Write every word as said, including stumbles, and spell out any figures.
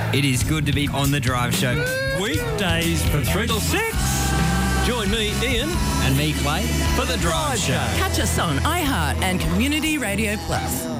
It is good to be on The Drive Show. Weekdays from three till six. Join me, Ian. And me, Clay, for The Drive Show. Catch us on iHeart and Community Radio Plus.